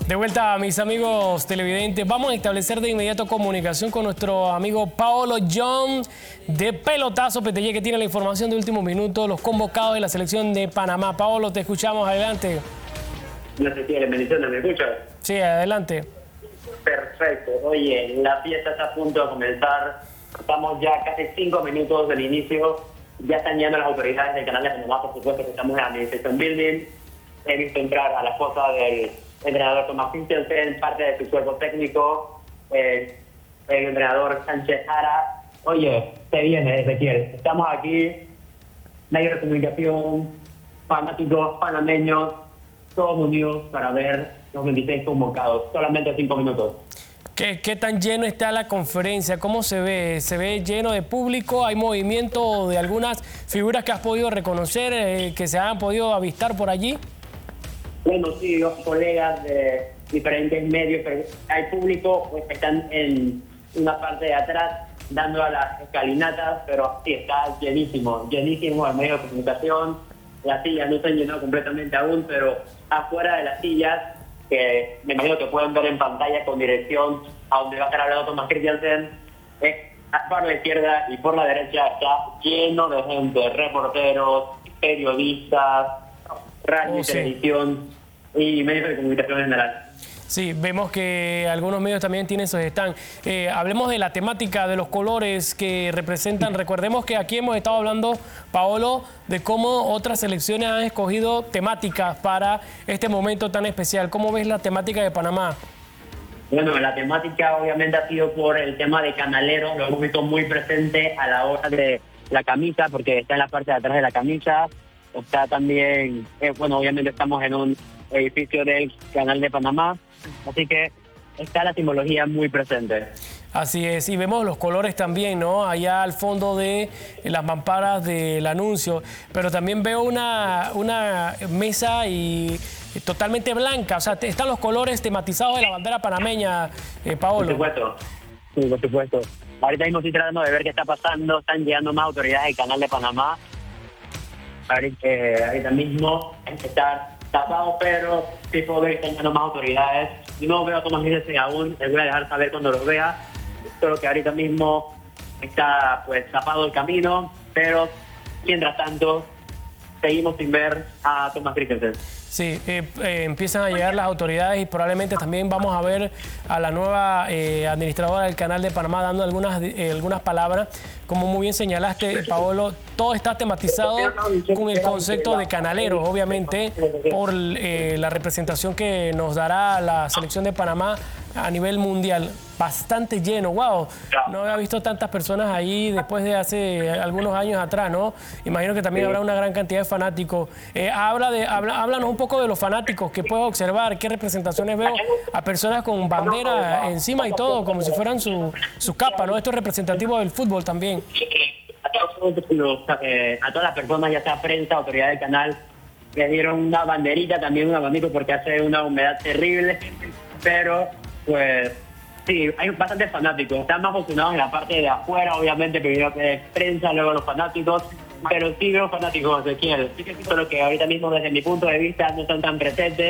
De vuelta, mis amigos televidentes, vamos a establecer de inmediato comunicación con nuestro amigo Paolo John de Pelotazo PTY, que tiene la información de último minuto, los convocados de la selección de Panamá. Paolo, te escuchamos, adelante. No sé si eres bendiciones, ¿me escuchas? Sí, adelante. Perfecto. Oye, la fiesta está a punto de comenzar. Estamos ya casi 5 minutos del inicio. Ya están llegando las autoridades del canal de Panamá, por supuesto que estamos en la Administration Building. He visto entrar a la esposa del entrenador Thomas Christensen, parte de su cuerpo técnico, el entrenador Sánchez Jara. Oye, se viene, Ezequiel. Estamos aquí, medios de comunicación, fanáticos panameños, todos unidos para ver los 26 convocados. Solamente 5 minutos. ¿Qué tan lleno está la conferencia? ¿Cómo se ve? ¿Se ve lleno de público? ¿Hay movimiento de algunas figuras que has podido reconocer, que se han podido avistar por allí? Bueno, sí, los colegas de diferentes medios, pero hay público, pues, que están en una parte de atrás dando a las escalinatas, pero sí, está llenísimo el medio de comunicación. Las sillas no se han llenado completamente aún, pero afuera de las sillas, que me imagino que pueden ver en pantalla con dirección a donde va a estar hablando Thomas Christensen, por la izquierda y por la derecha está lleno de gente, reporteros, periodistas, radio, televisión y medios de comunicación en general. Sí, vemos que algunos medios también tienen sus stands. Hablemos de la temática, de los colores que representan. Recordemos que aquí hemos estado hablando, Paolo, de cómo otras selecciones han escogido temáticas para este momento tan especial. ¿Cómo ves la temática de Panamá? Bueno, la temática obviamente ha sido por el tema de canalero. Lo hemos visto muy presente a la hora de la camisa, porque está en la parte de atrás de la camisa. Está también, bueno, obviamente estamos en un edificio del Canal de Panamá, así que está la simbología muy presente. Así es, y vemos los colores también, ¿no? Allá al fondo de las mamparas del anuncio, pero también veo una mesa totalmente blanca, o sea, están los colores tematizados de la bandera panameña, Paolo. Por supuesto, sí, por supuesto. Ahorita mismo estoy tratando de ver qué está pasando, están llegando más autoridades del Canal de Panamá. Ahorita mismo está tapado, pero sí puedo ver que están llegando más autoridades. No veo a Thomas Christensen aún, les voy a dejar saber cuando los vea. Solo que ahorita mismo está pues tapado el camino, pero mientras tanto seguimos sin ver a Thomas Christensen. Sí, empiezan a llegar las autoridades y probablemente también vamos a ver a la nueva administradora del Canal de Panamá dando algunas palabras. Como muy bien señalaste, Paolo, todo está tematizado con el concepto de canaleros, obviamente, por la representación que nos dará la selección de Panamá a nivel mundial. Bastante lleno, wow, no había visto tantas personas ahí después de hace algunos años atrás, ¿no? Imagino que también habrá una gran cantidad de fanáticos. Háblanos un poco de los fanáticos que puedes observar, qué representaciones veo a personas con bandera encima y todo, como si fueran su capa, ¿no? Esto es representativo del fútbol también. A todas las personas, ya sea prensa, autoridad del canal, les dieron una banderita, también un abanico porque hace una humedad terrible, pero pues sí, hay bastantes fanáticos. Están más emocionados en la parte de afuera, obviamente, primero que es prensa, luego los fanáticos, pero sí veo fanáticos, Ezequiel. Sí que solo que ahorita mismo, desde mi punto de vista, no están tan presentes.